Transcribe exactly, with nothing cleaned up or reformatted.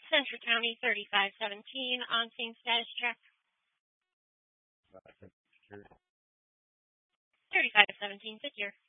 Central County thirty-five seventeen on scene status check. thirty-five seventeen, secure.